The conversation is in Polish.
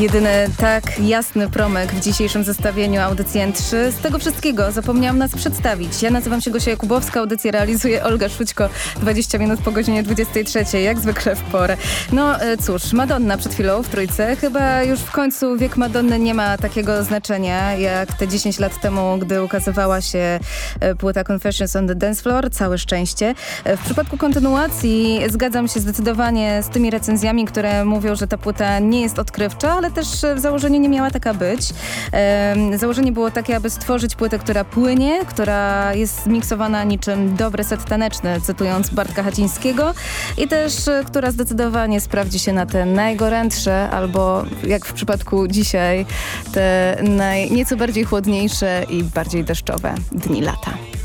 Jedyny tak jasny promyk w dzisiejszym zestawieniu audycji N3. Z tego wszystkiego zapomniałam nas przedstawić. Ja nazywam się Gosia Jakubowska, audycję realizuje Olga Szućko, 20 minut po godzinie 23, jak zwykle w porę. No cóż, Madonna przed chwilą w Trójce. Chyba już w końcu wiek Madonny nie ma takiego znaczenia, jak te 10 lat temu, gdy ukazywała się płyta Confessions on the Dance Floor. Całe szczęście. W przypadku kontynuacji zgadzam się zdecydowanie z tymi recenzjami, które mówią, że ta płyta nie jest odkrywcza, ale też w założeniu nie miała taka być. Założenie było takie, aby stworzyć płytę, która płynie, która jest zmiksowana niczym dobry set taneczny, cytując Bartka Hacińskiego, i też która zdecydowanie sprawdzi się na te najgorętsze, albo jak w przypadku dzisiaj, te nieco bardziej chłodniejsze i bardziej deszczowe dni lata.